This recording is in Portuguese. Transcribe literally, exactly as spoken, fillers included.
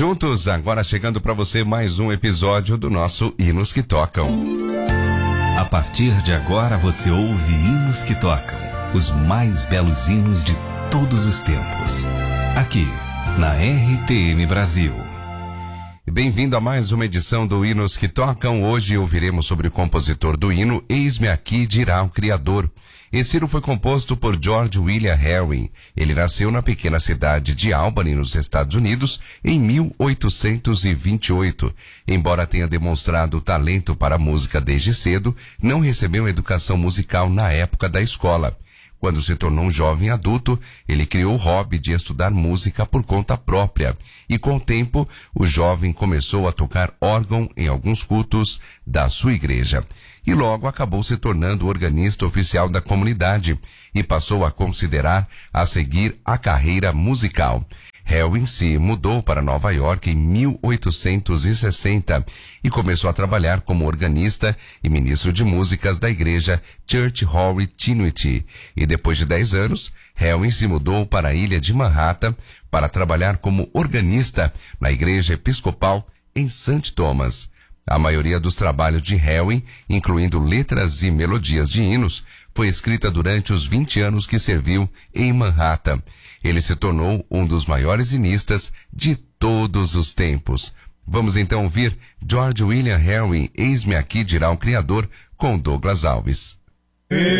juntos, agora chegando para você mais um episódio do nosso Hinos que Tocam. A partir de agora você ouve Hinos que Tocam, os mais belos hinos de todos os tempos. Aqui, na R T M Brasil. Bem-vindo a mais uma edição do Hinos que Tocam. Hoje ouviremos sobre o compositor do hino Eis-me Aqui Dirá o Criador. Esse hino foi composto por George William Harvey. Ele nasceu na pequena cidade de Albany, nos Estados Unidos, em mil oitocentos e vinte e oito. Embora tenha demonstrado talento para a música desde cedo, não recebeu educação musical na época da escola. Quando se tornou um jovem adulto, ele criou o hobby de estudar música por conta própria. E com o tempo, o jovem começou a tocar órgão em alguns cultos da sua igreja. E logo acabou se tornando organista oficial da comunidade e passou a considerar a seguir a carreira musical. Helwin se mudou para Nova York em mil oitocentos e sessenta e começou a trabalhar como organista e ministro de músicas da igreja Church Holy Trinity. E depois de dez anos, Helwin se mudou para a ilha de Manhattan para trabalhar como organista na igreja episcopal em Saint Thomas. A maioria dos trabalhos de Helwin, incluindo letras e melodias de hinos, foi escrita durante os vinte anos que serviu em Manhattan. Ele se tornou um dos maiores hinistas de todos os tempos. Vamos então ouvir George William Harvey, Eis-me Aqui Dirá o Criador, com Douglas Alves.